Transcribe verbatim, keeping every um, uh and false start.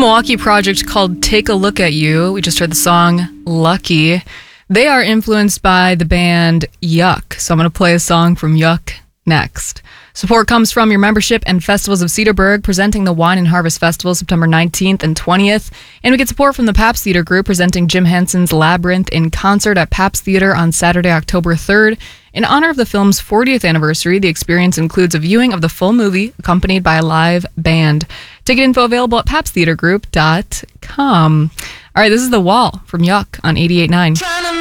Milwaukee project called Take a Look at You. We just heard the song Lucky. They are influenced by the band Yuck, so I'm going to play a song from Yuck next. Support comes from your membership and Festivals of Cedarburg, presenting the Wine and Harvest Festival September nineteenth and twentieth. And we get support from the Pabst Theater Group, presenting Jim Henson's Labyrinth in concert at Pabst Theater on Saturday, October third. In honor of the film's fortieth anniversary, the experience includes a viewing of the full movie accompanied by a live band. Ticket info available at pabst theater group dot com. All right, this is The Wall from Yuck on eighty-eight point nine.